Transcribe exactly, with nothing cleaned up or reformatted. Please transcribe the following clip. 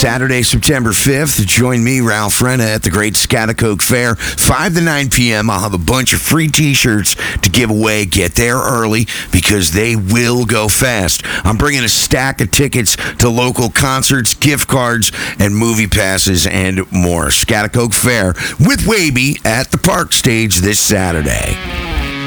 Saturday, September fifth, join me, Ralph Renna, at the Great Scatacoke Fair, five to nine p.m. I'll have a bunch of free t-shirts to give away. Get there early because they will go fast. I'm bringing a stack of tickets to local concerts, gift cards, and movie passes, and more. Scatacoke Fair with Waby at the Park Stage this Saturday.